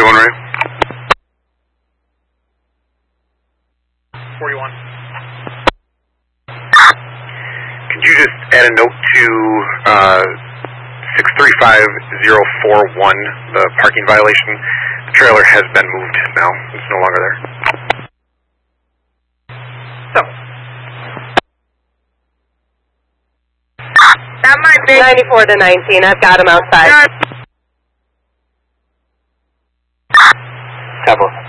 41 right. 41. Could you just add a note to 635041, the parking violation? The trailer has been moved now. It's no longer there. So. That might be 94 to 19. I've got him outside. Couple.